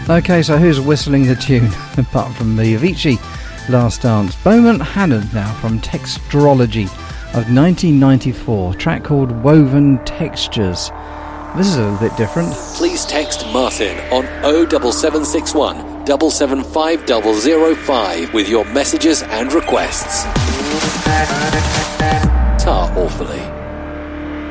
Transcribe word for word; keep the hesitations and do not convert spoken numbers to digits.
Okay, so who's whistling the tune apart from me? Avicii, Last Dance. Beaumont Hannon now from Textrology of nineteen ninety-four, track called Woven Textures. This is a little bit different. Please text Martin on oh seven seven six one, seven seven five zero zero five with your messages and requests.